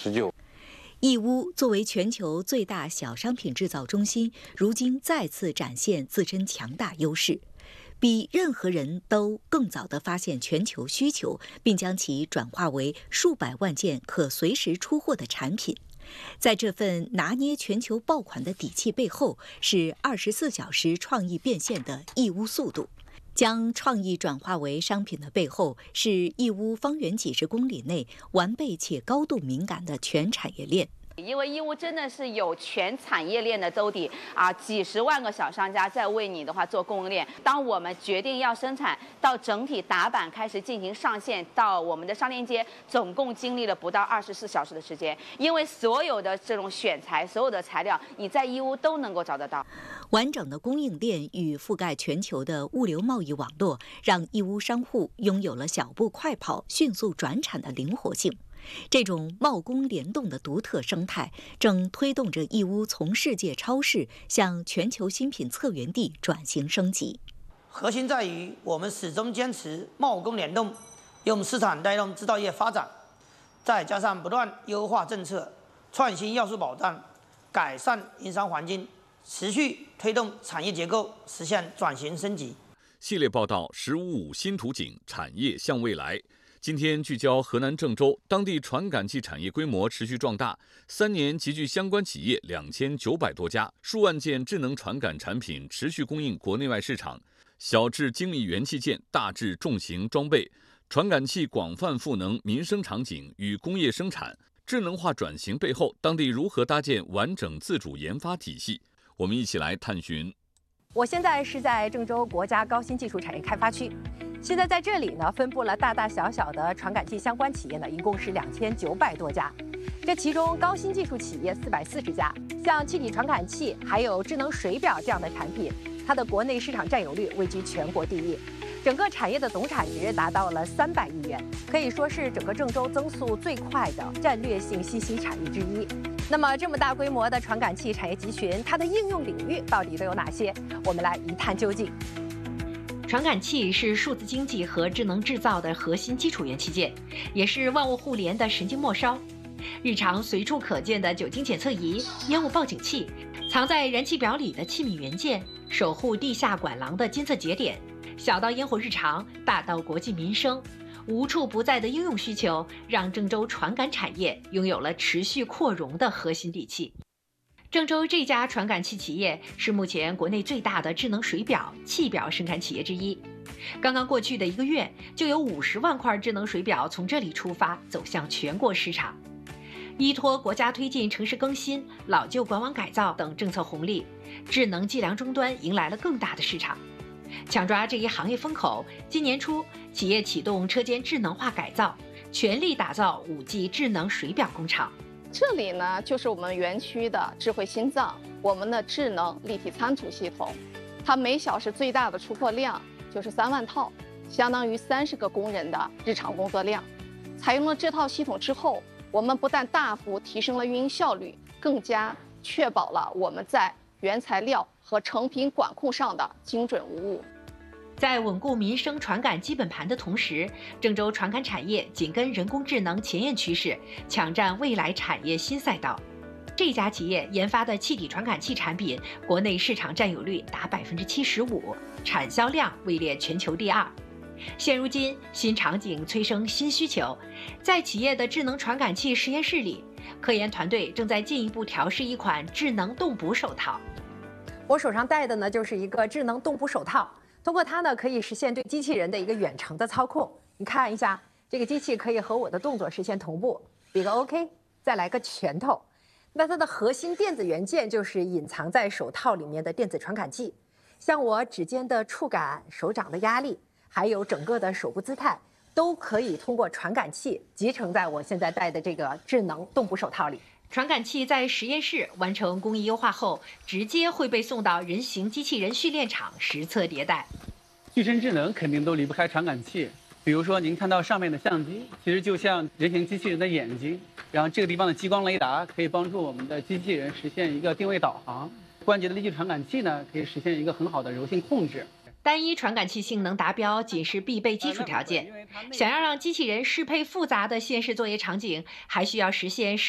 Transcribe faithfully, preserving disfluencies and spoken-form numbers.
施救。 义乌作为全球最大小商品制造中心，如今再次展现自身强大优势，比任何人都更早地发现全球需求，并将其转化为数百万件可随时出货的产品。在这份拿捏全球爆款的底气背后，是二十四小时创意变现的义乌速度。将创意转化为商品的背后，是义乌方圆几十公里内完备且高度敏感的全产业链。 因为义乌真的是有全产业链的兜底啊，几十万个小商家在为你的话做供应链。当我们决定要生产，到整体打板开始进行上线，到我们的商店街，总共经历了不到二十四小时的时间。因为所有的这种选材，所有的材料，你在义乌都能够找得到。 完整的供应链与覆盖全球的物流贸易网络，让义乌商户拥有了小步快跑、迅速转产的灵活性。这种贸工联动的独特生态，正推动着义乌从世界超市向全球新品策源地转型升级。 核心在于我们始终坚持贸工联动，用市场带动制造业发展，再加上不断优化政策、创新要素保障、改善营商环境，持续推动产业结构实现转型升级。 系列报道“十五五新图景，产业向未来”。今天聚焦河南郑州，当地传感器产业规模持续壮大，三年集聚相关企业两千九百多家，数万件智能传感产品持续供应国内外市场。小至精密元器件，大至重型装备，传感器广泛赋能民生场景与工业生产。智能化转型背后，当地如何搭建完整自主研发体系？我们一起来探寻。 我现在是在郑州国家高新技术产业开发区。现在在这里呢，分布了大大小小的传感器相关企业呢，一共是两千九百多家。这其中高新技术企业四百四十家，像气体传感器还有智能水表这样的产品，它的国内市场占有率位居全国第一，整个产业的总产值达到了三百亿元，可以说是整个郑州增速最快的战略性信息产业之一。那么这么大规模的传感器产业集群，它的应用领域到底都有哪些？我们来一探究竟。 传感器是数字经济和智能制造的核心基础元器件，也是万物互联的神经末梢。日常随处可见的酒精检测仪、烟雾报警器，藏在燃气表里的气密元件，守护地下管廊的监测节点，小到烟火日常，大到国计民生，无处不在的应用需求，让郑州传感产业拥有了持续扩容的核心底气。郑州这家传感器企业是目前国内最大的智能水表、气表生产企业之一。刚刚过去的一个月，就有五十万块智能水表从这里出发，走向全国市场。依托国家推进城市更新、老旧管网改造等政策红利，智能计量终端迎来了更大的市场。抢抓这一行业风口，今年初，企业启动车间智能化改造，全力打造 五 G 智能水表工厂。 这里呢，就是我们园区的智慧心脏，我们的智能立体仓储系统，它每小时最大的出货量就是三万套，相当于三十个工人的日常工作量。采用了这套系统之后，我们不但大幅提升了运营效率，更加确保了我们在原材料和成品管控上的精准无误。 在稳固民生传感基本盘的同时，郑州传感产业紧跟人工智能前沿趋势，抢占未来产业新赛道。这家企业研发的气体传感器产品，国内市场占有率达百分之七十五，产销量位列全球第二。现如今，新场景催生新需求，在企业的智能传感器实验室里，科研团队正在进一步调试一款智能动捕手套。 我手上戴的呢，就是一个智能动捕手套。通过它呢，可以实现对机器人的一个远程的操控。你看一下，这个机器可以和我的动作实现同步，比个 OK， 再来个拳头。那它的核心电子元件就是隐藏在手套里面的电子传感器，像我指尖的触感、手掌的压力，还有整个的手部姿态，都可以通过传感器集成在我现在戴的这个智能动捕手套里。 传感器在实验室完成工艺优化后，直接会被送到人形机器人训练场实测迭代。 具身智能肯定都离不开传感器，比如说您看到上面的相机，其实就像人形机器人的眼睛，然后这个地方的激光雷达可以帮助我们的机器人实现一个定位导航。关节的力矩传感器呢，可以实现一个很好的柔性控制。 单一传感器性能达标仅是必备基础条件，想要让机器人适配复杂的现实作业场景，还需要实现